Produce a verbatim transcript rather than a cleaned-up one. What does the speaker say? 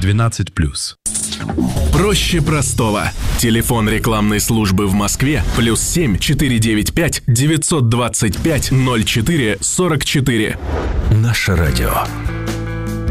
двенадцать плюс. Проще простого. Телефон рекламной службы в Москве плюс семь четыре девять пять девятьсот двадцать пять ноль четыре сорок четыре. Наше радио.